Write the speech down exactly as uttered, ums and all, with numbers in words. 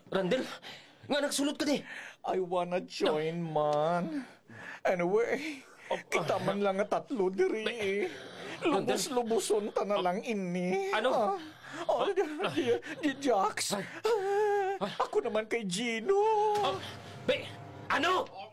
Randel, nga nagsulot ka di. I wanna join, man. Anyway, kita man lang nga tatlo diri eh. Lubos-luboson ta na lang ini. Ano? Ah, oh, di, di, di Jax. Ah, ako naman kay Gino. Oh, be, ano?